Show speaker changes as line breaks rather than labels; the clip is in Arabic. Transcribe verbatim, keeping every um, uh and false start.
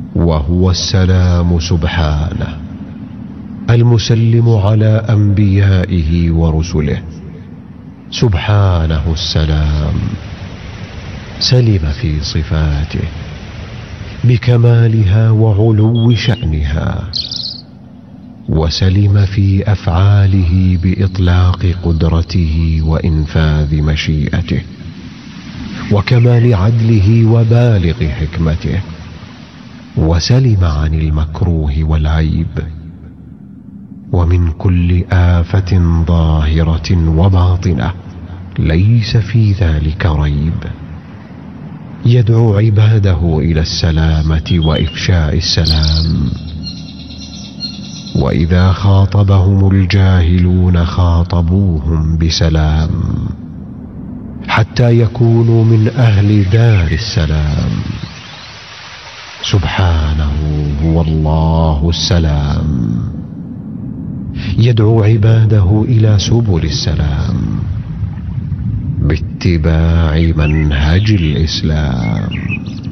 وهو السلام سبحانه، المسلم على أنبيائه ورسله. سبحانه السلام، سلم في صفاته بكمالها وعلو شأنها، وسلم في أفعاله بإطلاق قدرته وإنفاذ مشيئته، وكمال عدله وبالغ حكمته، وسلم عن المكروه والعيب، ومن كل آفة ظاهرة وباطنة، ليس في ذلك ريب. يدعو عباده إلى السلامة وإفشاء السلام، وإذا خاطبهم الجاهلون خاطبوهم بسلام، حتى يكونوا من أهل دار السلام. سبحانه هو الله السلام، يدعو عباده إلى سبل السلام باتباع منهج الإسلام.